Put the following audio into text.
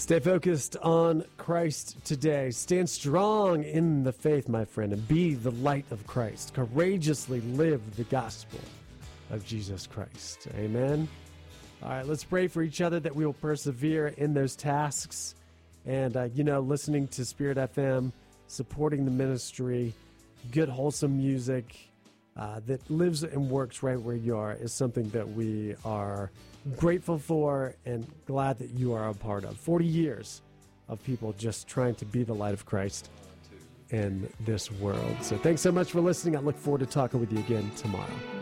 Stay focused on Christ today. Stand strong in the faith, my friend, and be the light of Christ. Courageously live the gospel of Jesus Christ. Amen. All right, let's pray for each other that we will persevere in those tasks. And, listening to Spirit FM, supporting the ministry, good, wholesome music that lives and works right where you are is something that we are grateful for and glad that you are a part of. 40 years of people just trying to be the light of Christ in this world. So thanks so much for listening. I look forward to talking with you again tomorrow.